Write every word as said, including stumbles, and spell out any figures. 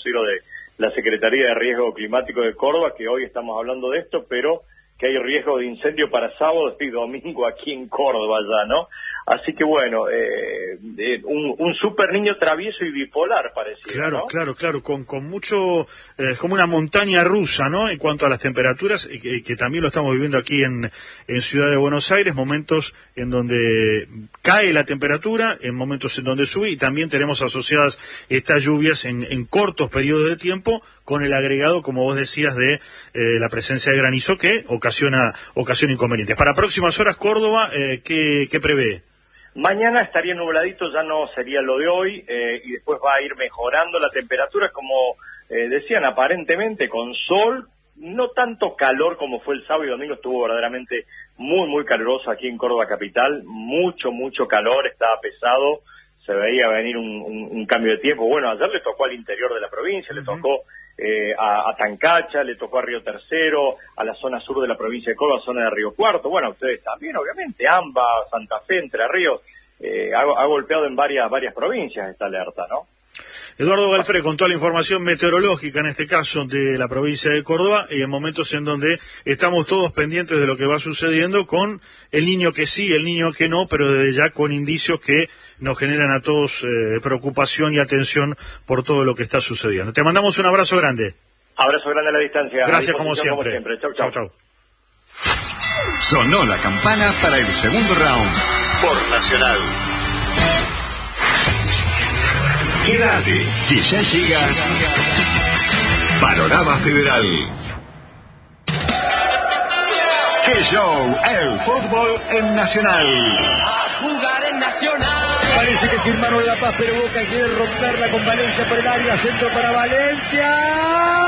vocero de la Secretaría de Riesgo Climático de Córdoba, que hoy estamos hablando de esto, pero que hay riesgo de incendio para sábado y domingo aquí en Córdoba ya, ¿no? Así que bueno, eh, eh, un, un super niño travieso y bipolar parecía, Claro, ¿no? claro, claro, con, con mucho, eh, como una montaña rusa, ¿no? En cuanto a las temperaturas, eh, que, que también lo estamos viviendo aquí en, en Ciudad de Buenos Aires, momentos en donde cae la temperatura, en momentos en donde sube, y también tenemos asociadas estas lluvias en, en cortos periodos de tiempo, con el agregado, como vos decías, de eh, la presencia de granizo que ocasiona, ocasiona inconvenientes. Para próximas horas, Córdoba, eh, ¿qué, qué prevé? Mañana estaría nubladito, ya no sería lo de hoy, eh, y después va a ir mejorando la temperatura, como eh, decían, aparentemente con sol, no tanto calor como fue el sábado y domingo, estuvo verdaderamente muy, muy caluroso aquí en Córdoba capital, mucho, mucho calor, estaba pesado, se veía venir un, un, un cambio de tiempo. Bueno, ayer le tocó al interior de la provincia, uh-huh. le tocó eh, a, a Tancacha, le tocó a Río Tercero, a la zona sur de la provincia de Córdoba, zona de Río Cuarto, bueno, a ustedes también, obviamente, Amba, Santa Fe, Entre Ríos, eh, ha, ha golpeado en varias varias provincias esta alerta, ¿no? Eduardo Galfré, con toda la información meteorológica, en este caso de la provincia de Córdoba, y en momentos en donde estamos todos pendientes de lo que va sucediendo con el niño que sí, el niño que no, pero desde ya con indicios que nos generan a todos eh, preocupación y atención por todo lo que está sucediendo. Te mandamos un abrazo grande. Abrazo grande a la distancia. Gracias como siempre. como siempre. Chau, chau. Chau, chau. Sonó la campana para el segundo round por Nacional. Quédate, que ya llega Panorama Federal. ¡Qué show! El fútbol en Nacional. A jugar en Nacional. Parece que firmaron la paz, pero Boca quiere romperla con Valencia por el área. Centro para Valencia.